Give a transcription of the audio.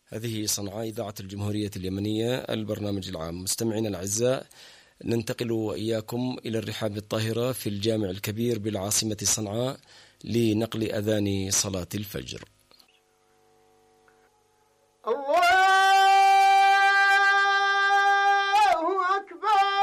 هذه صنعاء إذاعة الجمهورية اليمنية، البرنامج العام. مستمعينا الأعزاء، ننتقل وإياكم إلى الرحاب الطاهرة في الجامع الكبير بالعاصمة صنعاء لنقل أذان صلاة الفجر. الله